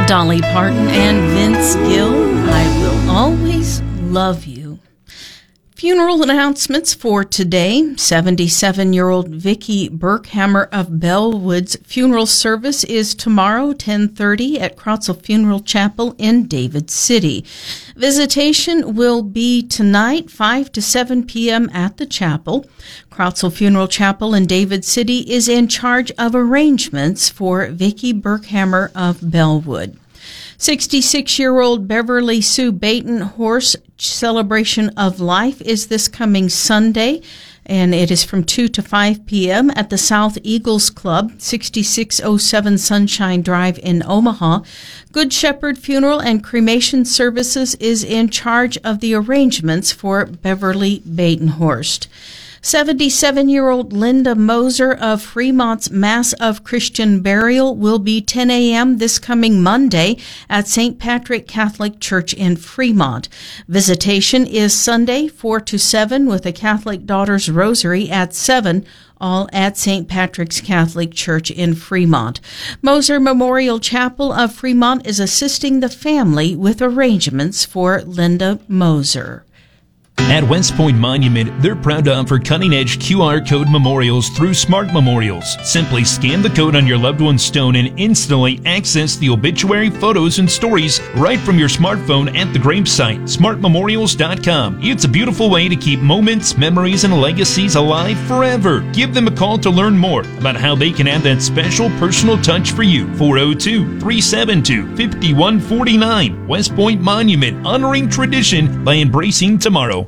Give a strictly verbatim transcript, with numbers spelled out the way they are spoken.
Dolly Parton and Vince Gill, I Will Always Love You. Funeral announcements for today. seventy-seven-year-old Vicki Burkhammer of Bellwood's funeral service is tomorrow, ten thirty, at Crotzel Funeral Chapel in David City. Visitation will be tonight, five to seven p.m. at the chapel. Crotzel Funeral Chapel in David City is in charge of arrangements for Vicki Burkhammer of Bellwood. sixty-six-year-old Beverly Sue Batenhorst Celebration of Life is this coming Sunday, and it is from two to five p.m. at the South Eagles Club, sixty-six oh seven Sunshine Drive in Omaha. Good Shepherd Funeral and Cremation Services is in charge of the arrangements for Beverly Batenhorst. seventy-seven-year-old Linda Moser of Fremont's Mass of Christian Burial will be ten a.m. this coming Monday at Saint Patrick Catholic Church in Fremont. Visitation is Sunday, four to seven, with a Catholic Daughters Rosary at seven, all at Saint Patrick's Catholic Church in Fremont. Moser Memorial Chapel of Fremont is assisting the family with arrangements for Linda Moser. At West Point Monument, they're proud to offer cutting-edge Q R code memorials through Smart Memorials. Simply scan the code on your loved one's stone and instantly access the obituary, photos, and stories right from your smartphone at the gravesite, smart memorials dot com. It's a beautiful way to keep moments, memories, and legacies alive forever. Give them a call to learn more about how they can add that special personal touch for you. four oh two, three seven two, five one four nine. West Point Monument, honoring tradition by embracing tomorrow.